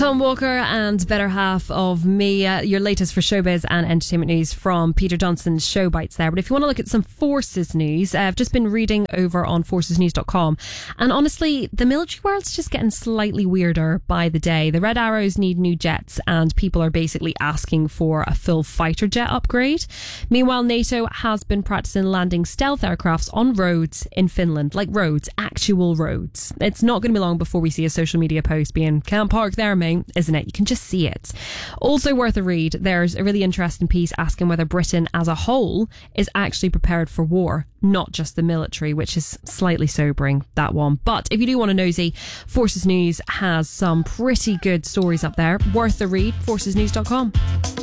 Tom Walker and Better Half of Me, your latest for showbiz and entertainment news from Peter Johnson's Show Bites there. But if you want to look at some Forces news, I've just been reading over on forcesnews.com, and honestly, the military world's just getting slightly weirder by the day. The Red Arrows need new jets, and people are basically asking for a full fighter jet upgrade. Meanwhile, NATO has been practicing landing stealth aircrafts on roads in Finland, like roads, actual roads. It's not going to be long before we see a social media post being, "Can't park there, mate," isn't it? You can just see it. Also worth a read, there's a really interesting piece asking whether Britain as a whole is actually prepared for war, not just the military, which is slightly sobering, that one. But if you do want a nosy, Forces News has some pretty good stories up there. Worth a read, forcesnews.com.